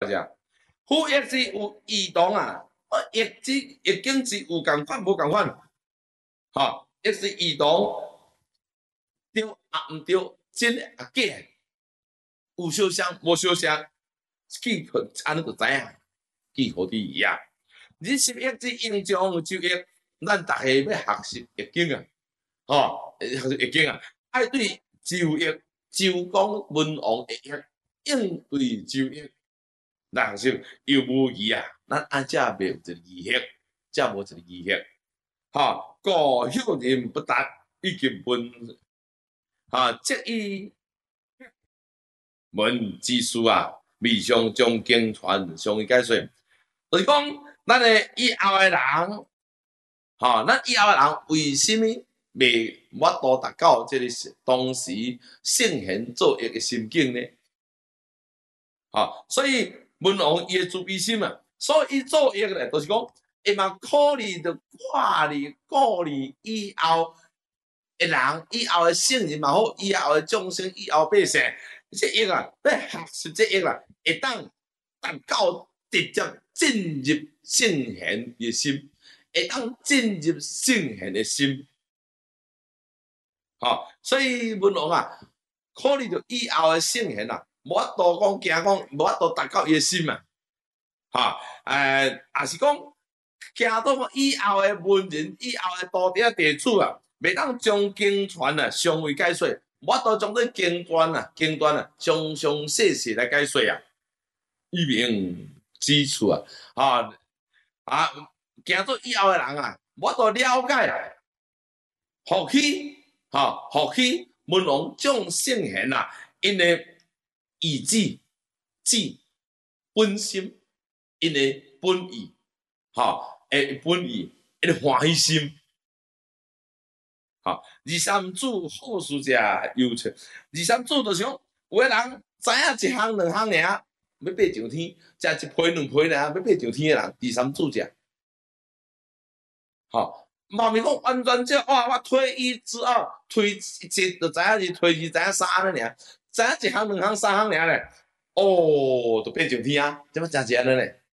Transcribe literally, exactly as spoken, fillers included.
者，副业是有异同啊，啊，业之业境是有共款无共款，吼，业是异同，对啊毋对，真啊假，有相像无相像，记号安尼就知影，记号伫伊啊。你十业之应将就业，咱逐下要学习业境啊，吼，学习业境啊，爱对就业。就讲文王会业应对就业，咱学习有无疑啊？咱安遮袂有一个疑惑，则无一个疑惑。哈，故晓人不达，已经问哈，即以文之书啊，未上将经传相以解说，就是讲咱诶以后诶人，哈，咱以后诶人为什么？未法度达到这个当时圣贤作业的心境呢？啊，所以文王伊的自卑心啊，所以伊作业咧，就是讲会嘛考虑着挂虑、顾虑以后的人、以后的圣人嘛好，以后的众生、以后百姓，这业啊，要学习这业啊，会当达到直接进入圣贤的心，会当进入圣贤的心。吼、哦，所以文王啊，考虑到以后的圣贤啊，无法度讲惊讲，无法度达到伊的心嘛，吼、哦，诶，也是讲惊到讲以后的文人、以后的道德地主啊，袂当将经传啊，详为解说，无法度将这经传啊、经传啊，详详细细来解说啊，以明指出啊，啊啊，惊到以后的人啊，无法度了解，或许。吼，或许文王将圣贤啊，因的意志、志本心，因的本意，吼，诶，本意，因的欢喜心，吼，二三子好事者有出，二三子就是讲，有个人知影一项两项尔，要爬上天，食一批两批尔，要爬上天的人，二三子者，吼。嘛咪讲完全这哇！我退役之后，退一就知影是退二，知影三安尼尔，知影一项两项三项尔咧，哦，都变上天啊！怎么真是安尼咧？